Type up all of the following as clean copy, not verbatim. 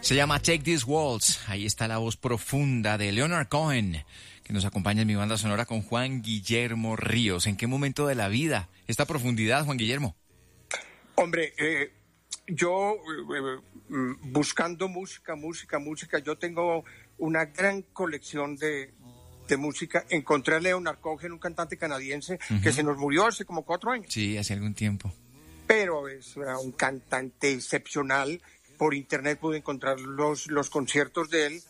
Se llama Take These Walls. Ahí está la voz profunda de Leonard Cohen, que nos acompaña en mi banda sonora con Juan Guillermo Ríos. ¿En qué momento de la vida esta profundidad, Juan Guillermo? Hombre, yo buscando música, yo tengo una gran colección de música. Encontré a Leonard Cohen, un cantante canadiense que se nos murió hace como 4 años. Sí, hace algún tiempo. Pero es un cantante excepcional. Por internet pude encontrar los conciertos de él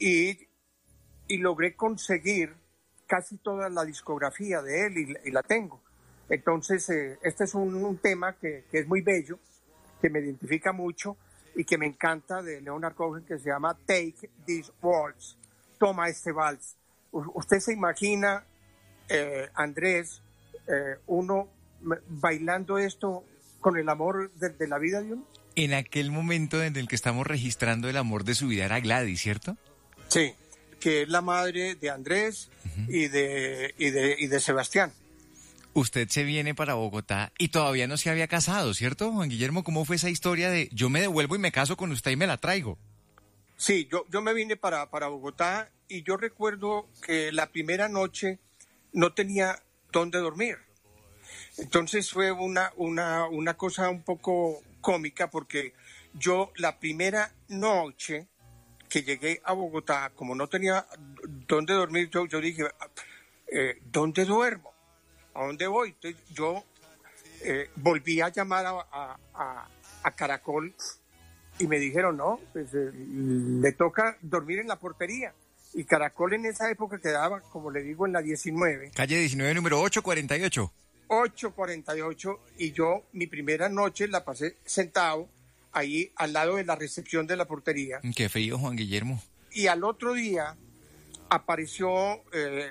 y logré conseguir casi toda la discografía de él y la tengo. Entonces, este es un tema que es muy bello, que me identifica mucho y que me encanta de Leonard Cohen, que se llama Take These Waltz, toma este vals. ¿Usted se imagina, Andrés, uno bailando esto con el amor de la vida de uno? En aquel momento en el que estamos registrando el amor de su vida era Gladys, ¿cierto? Sí, que es la madre de Andrés y de Sebastián. Usted se viene para Bogotá y todavía no se había casado, ¿cierto, Juan Guillermo? ¿Cómo fue esa historia de yo me devuelvo y me caso con usted y me la traigo? Sí, yo me vine para Bogotá y yo recuerdo que la primera noche no tenía dónde dormir. Entonces fue una cosa un poco cómica porque yo la primera noche que llegué a Bogotá, como no tenía dónde dormir, yo dije, ¿dónde duermo? ¿A dónde voy? Entonces yo volví a llamar a Caracol y me dijeron, no, pues le toca dormir en la portería. Y Caracol en esa época quedaba, como le digo, en la 19. Calle 19, número 848. 848, y yo mi primera noche la pasé sentado ahí al lado de la recepción de la portería. Qué frío, Juan Guillermo. Y al otro día apareció,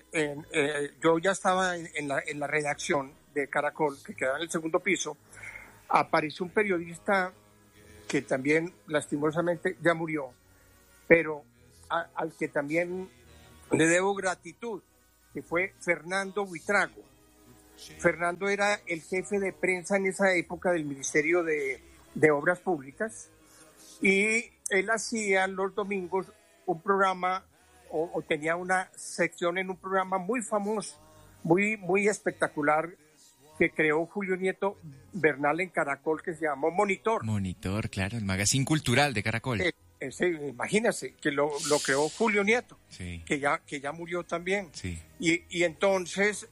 yo ya estaba en la redacción de Caracol, que quedaba en el segundo piso, apareció un periodista que también lastimosamente ya murió, pero al que también le debo gratitud, que fue Fernando Buitrago. Fernando era el jefe de prensa en esa época del Ministerio de Obras Públicas y él hacía los domingos un programa o tenía una sección en un programa muy famoso, muy espectacular, que creó Julio Nieto Bernal en Caracol, que se llamó Monitor. Monitor, claro, el magazine cultural de Caracol. Imagínense que lo creó Julio Nieto, sí. que ya murió también. Sí. Y entonces...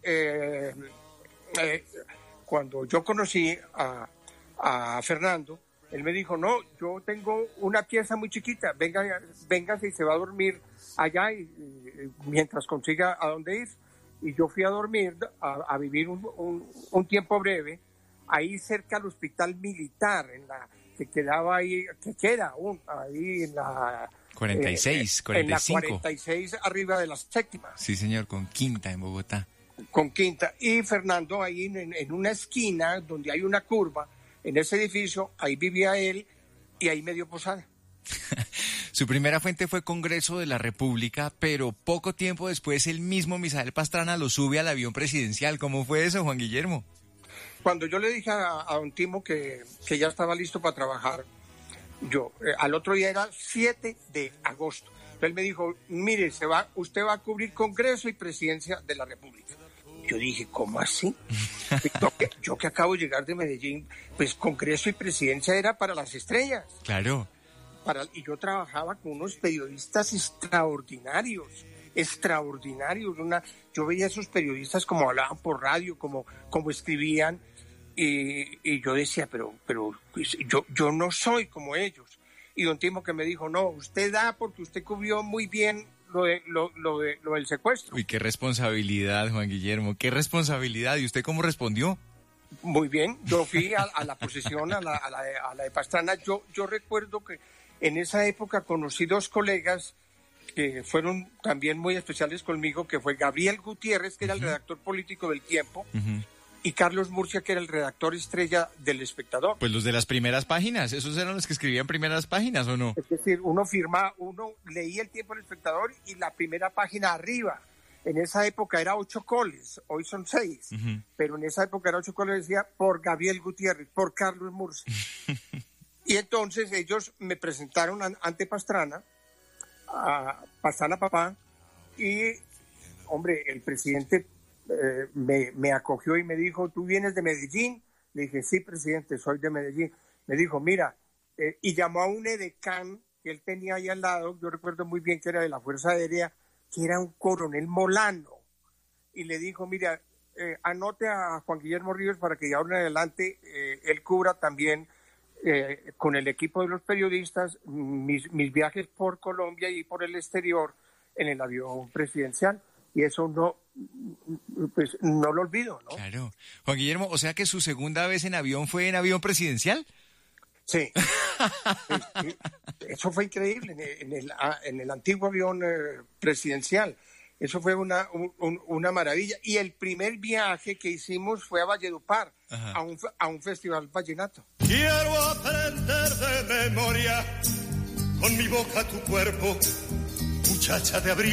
cuando yo conocí a Fernando, él me dijo, no, yo tengo una pieza muy chiquita, véngase y se va a dormir allá y mientras consiga a dónde ir. Y yo fui a dormir, a vivir un tiempo breve, ahí cerca al hospital militar, que quedaba ahí, que queda aún, ahí en la... 46, 45. En la 46, arriba de la séptima. Sí, señor, con Quinta en Bogotá. Con Quinta, y Fernando ahí en una esquina donde hay una curva, en ese edificio, ahí vivía él y ahí me dio posada. Su primera fuente fue Congreso de la República, pero poco tiempo después el mismo Misael Pastrana lo sube al avión presidencial. ¿Cómo fue eso, Juan Guillermo? Cuando yo le dije a don Timo que ya estaba listo para trabajar, al otro día era 7 de agosto. Él me dijo, mire, usted va a cubrir Congreso y Presidencia de la República. Yo dije, ¿cómo así? Yo que acabo de llegar de Medellín, pues Congreso y Presidencia era para las estrellas. Claro. Y yo trabajaba con unos periodistas extraordinarios. Yo veía a esos periodistas como hablaban por radio, como escribían, y yo decía, pero pues, yo no soy como ellos. Y don Timo que me dijo, no, usted da porque usted cubrió muy bien lo del secuestro. Uy, qué responsabilidad, Juan Guillermo, qué responsabilidad. ¿Y usted cómo respondió? Muy bien, yo fui a la posesión, a la de Pastrana. Yo recuerdo que en esa época conocí 2 colegas que fueron también muy especiales conmigo, que fue Gabriel Gutiérrez, que era el redactor político del Tiempo, y Carlos Murcia, que era el redactor estrella del Espectador. Pues los de las primeras páginas, ¿esos eran los que escribían primeras páginas o no? Es decir, uno leía el Tiempo del Espectador y la primera página arriba. En esa época era 8 coles, hoy son 6, pero en esa época era 8 coles, decía por Gabriel Gutiérrez, por Carlos Murcia. Y entonces ellos me presentaron ante Pastrana, a Pastrana papá, y, hombre, el presidente me acogió y me dijo, ¿tú vienes de Medellín? Le dije, sí, presidente, soy de Medellín. Me dijo, mira, y llamó a un edecán que él tenía ahí al lado, yo recuerdo muy bien que era de la Fuerza Aérea, que era un coronel Molano, y le dijo, mira, anote a Juan Guillermo Ríos para que de ahora en adelante él cubra también con el equipo de los periodistas mis viajes por Colombia y por el exterior en el avión presidencial. Y eso no lo olvido, ¿no? Claro. Juan Guillermo, o sea que su segunda vez en avión fue en avión presidencial. Sí. Eso fue increíble en el antiguo avión presidencial. Eso fue una maravilla. Y el primer viaje que hicimos fue a Valledupar, a un festival vallenato. Quiero aprender de memoria con mi boca tu cuerpo, muchacha de abril.